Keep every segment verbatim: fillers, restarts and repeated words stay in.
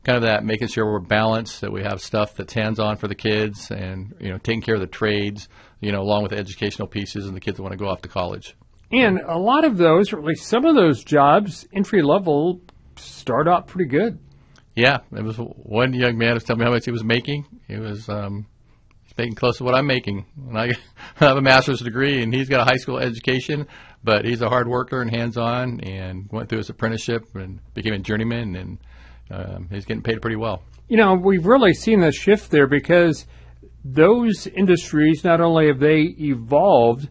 kind of that making sure we're balanced, that we have stuff that's hands-on for the kids and, you know, taking care of the trades, you know, along with the educational pieces and the kids that want to go off to college. And a lot of those, or at least some of those jobs, entry level, start out pretty good. Yeah, there was one young man who was telling me how much he was making. He was um, making close to what I'm making. And I have a master's degree, and he's got a high school education, but he's a hard worker and hands-on, and went through his apprenticeship and became a journeyman, and um, he's getting paid pretty well. You know, we've really seen the shift there because those industries, not only have they evolved,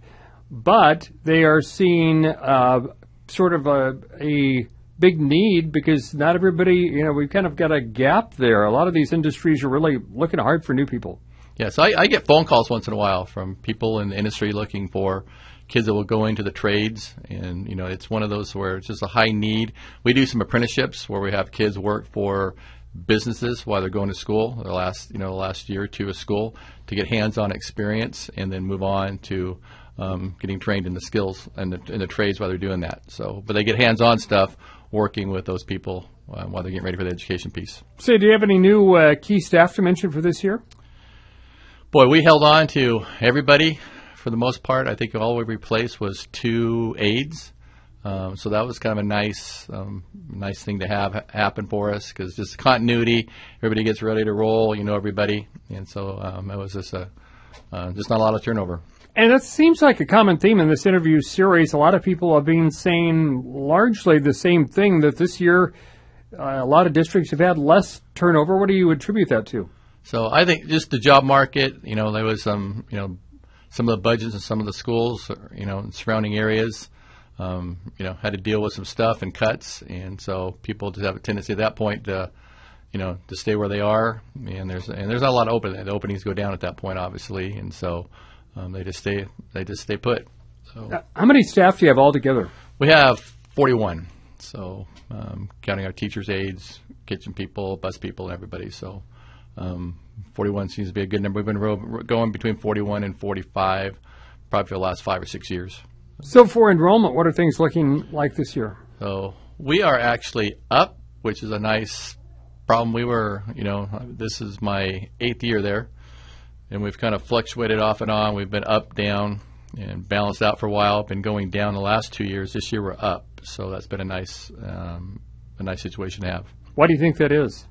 but they are seeing uh, sort of a, a big need because not everybody, you know, we've kind of got a gap there. A lot of these industries are really looking hard for new people. Yeah, so I, I get phone calls once in a while from people in the industry looking for kids that will go into the trades. And, you know, it's one of those where it's just a high need. We do some apprenticeships where we have kids work for businesses while they're going to school, the last, you know, last year or two of school, to get hands-on experience and then move on to Um, getting trained in the skills and the, in the trades while they're doing that. So, but they get hands-on stuff working with those people uh, while they're getting ready for the education piece. So do you have any new uh, key staff to mention for this year? Boy, we held on to everybody for the most part. I think all we replaced was two aides. Um, so that was kind of a nice um, nice thing to have ha- happen for us because just continuity, everybody gets ready to roll, you know everybody. And so um, it was just, a, uh, just not a lot of turnover. And that seems like a common theme in this interview series. A lot of people have been saying largely the same thing, that this year uh, a lot of districts have had less turnover. What do you attribute that to? So I think just the job market, you know, there was some, you know, some of the budgets in some of the schools, you know, in surrounding areas, um, you know, had to deal with some stuff and cuts. And so people just have a tendency at that point to, you know, to stay where they are. And there's and there's not a lot of opening. The openings go down at that point, obviously. And so Um, they just stay. They just stay put. So how many staff do you have altogether? We have forty-one. So um, counting our teachers, aides, kitchen people, bus people, and everybody. So um, forty-one seems to be a good number. We've been ro- going between forty-one and forty-five, probably for the last five or six years. So for enrollment, what are things looking like this year? So we are actually up, which is a nice problem. We were, you know, this is my eighth year there. And we've kind of fluctuated off and on. We've been up, down, and balanced out for a while. Been going down the last two years. This year we're up, so that's been a nice, um, a nice situation to have. Why do you think that is?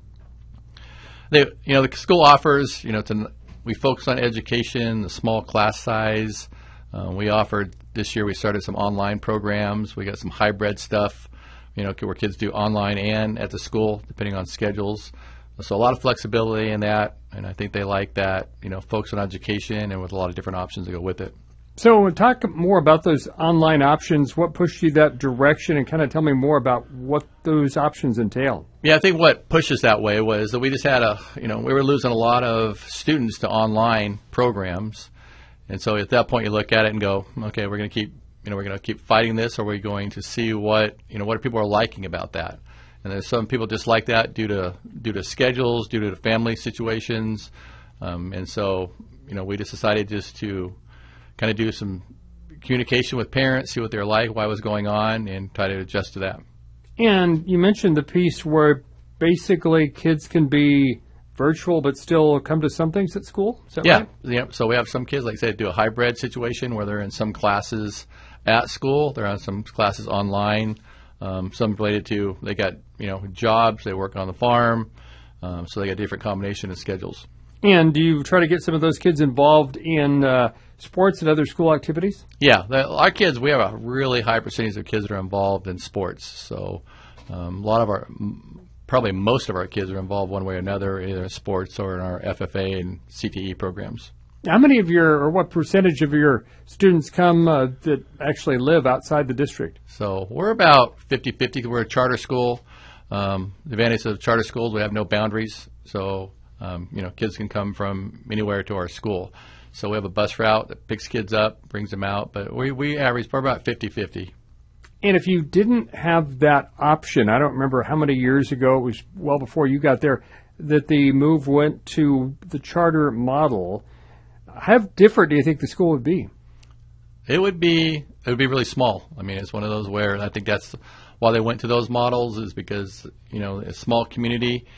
They, you know, the school offers. You know, to, we focus on education, the small class size. Uh, we offered this year. We started some online programs. We got some hybrid stuff. You know, where kids do online and at the school, depending on schedules. So a lot of flexibility in that, and I think they like that, you know, focus on education and with a lot of different options that go with it. So talk more about those online options. What pushed you that direction, and kind of tell me more about what those options entail. Yeah, I think what pushed us that way was that we just had a, you know, we were losing a lot of students to online programs. And so at that point you look at it and go, okay, we're going to keep, you know, we're going to keep fighting this, or we're going to see what, you know, what people are liking about that. And there's some people just like that due to due to schedules, due to the family situations, um, and so you know we just decided just to kind of do some communication with parents, see what they're like, why was going on, and try to adjust to that. And you mentioned the piece where basically kids can be virtual but still come to some things at school. Is that yeah, right? Yeah. So we have some kids, like I said, do a hybrid situation where they're in some classes at school, they're on some classes online. Um, some related to, they got, you know, jobs, they work on the farm, um, so they got different combination of schedules. And do you try to get some of those kids involved in uh, sports and other school activities? Yeah, the, our kids, we have a really high percentage of kids that are involved in sports. So um, a lot of our, probably most of our kids are involved one way or another, either in sports or in our F F A and C T E programs. How many of your, or what percentage of your students come uh, that actually live outside the district? So we're about fifty-fifty. We're a charter school. Um, the advantage of charter schools, we have no boundaries. So, um, you know, kids can come from anywhere to our school. So we have a bus route that picks kids up, brings them out. But we, we average probably about fifty-fifty. And if you didn't have that option, I don't remember how many years ago, it was well before you got there, that the move went to the charter model. How different do you think the school would be? It would be it would be really small. I mean, it's one of those where I think that's why they went to those models, is because, you know, a small community,